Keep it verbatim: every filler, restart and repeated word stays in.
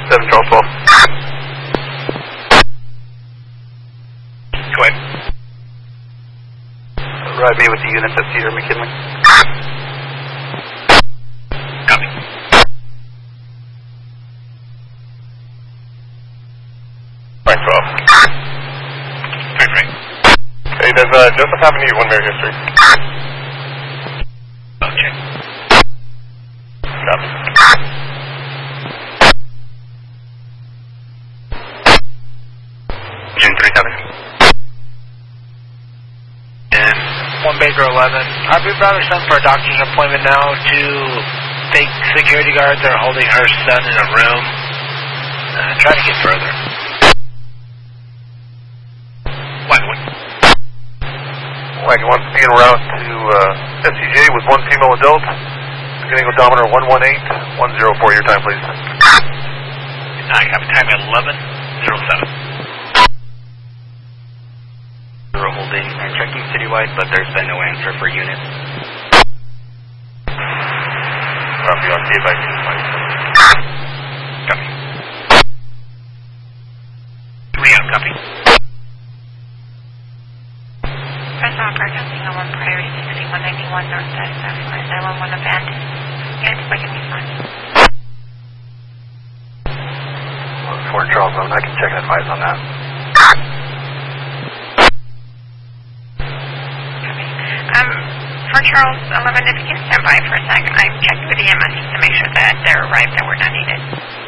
seven, Charles twelve. Go ahead. Ride me with the units at Cedar McKinley. Copy. Frank twelve. Frank, Frank. Hey, does uh, Joseph have any one-minute history? Okay. Copy. June three, copy. And one Baker eleven. I've been brought her son for a doctor's appointment now to fake security guards that are holding her son in a room. Uh, try to get further. Wagon one. Wagon one, be en route to uh, S C J with one female adult. Beginning odometer one one eight one zero four. Your time, please. I have time at eleven zero seven. Zero holding. I'm checking citywide, but there's been no answer for units. Copy on K by two. Copy. Three out, copy. Press operator, single one priority sixty one ninety-one north side southwest nine one one abandoned. Units by can be fine. Fort Charles, I can check and advise on that. Um, for Charles eleven, if you can stand by for a second, I've checked with the E M S just to make sure that they're arrived and we're not needed.